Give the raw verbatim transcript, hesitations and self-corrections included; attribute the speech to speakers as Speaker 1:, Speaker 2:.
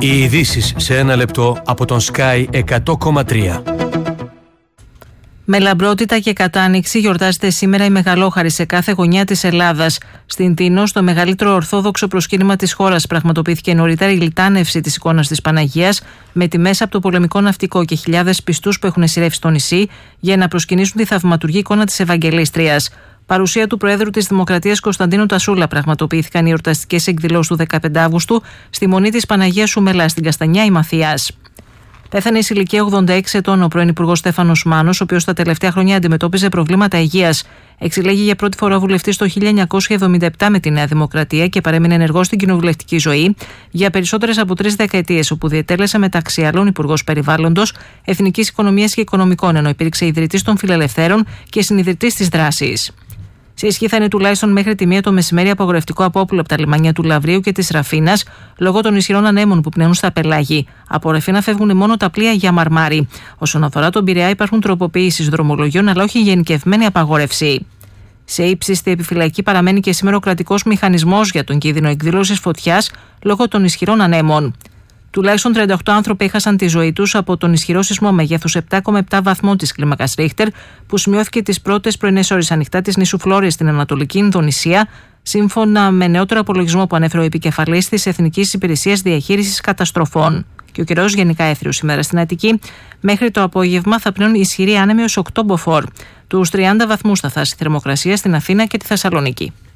Speaker 1: Οι ειδήσεις σε ένα λεπτό από τον Sky εκατό κόμμα τρία.
Speaker 2: Με λαμπρότητα και κατάνοιξη γιορτάζεται σήμερα η Μεγαλόχαρη σε κάθε γωνιά της Ελλάδας. Στην Τίνος, το μεγαλύτερο ορθόδοξο προσκύνημα της χώρας, πραγματοποιήθηκε νωρίτερα η λιτάνευση της εικόνας της Παναγίας με τιμές από το πολεμικό ναυτικό και χιλιάδες πιστούς που έχουν σειρεύσει στο νησί για να προσκυνήσουν τη θαυματουργή εικόνα της Ευαγγελίστριας. Παρουσία του Προέδρου της Δημοκρατίας Κωνσταντίνου Τασούλα πραγματοποιήθηκαν οι εορταστικές εκδηλώσεις του δεκαπέντε Αυγούστου στη Μονή της Παναγίας Σουμελά στην Καστανιά Ημαθίας. Πέθανε σε ηλικία ογδόντα έξι ετών ο πρώην Υπουργός Στέφανος Μάνος, ο οποίος τα τελευταία χρόνια αντιμετώπιζε προβλήματα υγείας. Εξελέγει για πρώτη φορά βουλευτής το χίλια εννιακόσια εβδομήντα επτά με τη Νέα Δημοκρατία και παρέμεινε ενεργός στην κοινοβουλευτική ζωή για περισσότερες από τρεις δεκαετίες, όπου διετέλεσε μεταξύ άλλων Υπουργός Περιβάλλοντος, Εθνικής Οικονομίας και Οικονομικών, ενώ υπήρξε ιδρυτής των Φιλελευθέρων και συνιδρυτής της Δράσης. Σε ισχύ θα είναι τουλάχιστον μέχρι τη μία το μεσημέρι απαγορευτικό απόπλου από τα λιμάνια του Λαβρίου και της Ραφίνας λόγω των ισχυρών ανέμων που πνέουν στα πελάγη. Από Ραφίνα φεύγουν μόνο τα πλοία για Μαρμάρι. Όσον αφορά τον Πειραιά, υπάρχουν τροποποιήσεις δρομολογιών, αλλά όχι γενικευμένη απαγόρευση. Σε ύψιστη επιφυλακή παραμένει και σήμερα ο κρατικός μηχανισμός για τον κίνδυνο εκδήλωσης φωτιάς λόγω των ισχυρών ανέμων. Τουλάχιστον τριάντα οκτώ άνθρωποι έχασαν τη ζωή τους από τον ισχυρό σεισμό μεγέθους επτά κόμμα επτά βαθμών της κλίμακας Ρίχτερ, που σημειώθηκε τις πρώτες πρωινές ώρες ανοιχτά της νήσου Φλόριας στην Ανατολική Ινδονησία, σύμφωνα με νεότερο απολογισμό που ανέφερε ο επικεφαλής της Εθνικής Υπηρεσίας Διαχείρισης Καταστροφών. Και ο καιρός γενικά έθριος σήμερα στην Αττική. Μέχρι το απόγευμα θα πνέουν ισχυροί άνεμοι ως οκτώ μποφόρ. Τους τριάντα βαθμούς θα φτάσει η θερμοκρασία στην Αθήνα και τη Θεσσαλονίκη.